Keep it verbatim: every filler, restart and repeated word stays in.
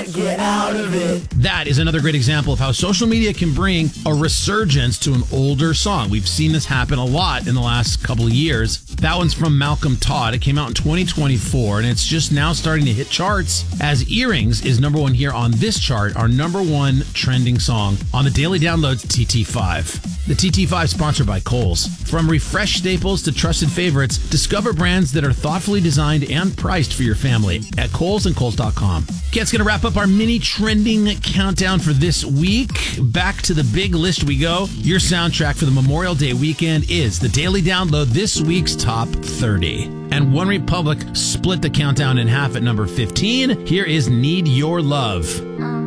can't get out of it. That is another great example of how social media can bring a resurgence to an older song. We've seen this happen a lot in the last couple of years. That one's from Malcolm Todd. It came out in twenty twenty-four, and it's just now starting to hit charts as Earrings is number one here on this chart, our number one trending song on the Daily Downloads T T five. The T T five sponsored by Kohl's. From refreshed staples to trusted favorites, discover brands that are thoughtfully designed and priced for your family at Kohl's and Kohl's dot com. Okay, it's going to wrap up our mini trending countdown for this week. Back to the big list we go. Your soundtrack for the Memorial Day weekend is the Daily Download, this week's Top thirty. And One Republic split the countdown in half at number fifteen. Here is Need Your Love.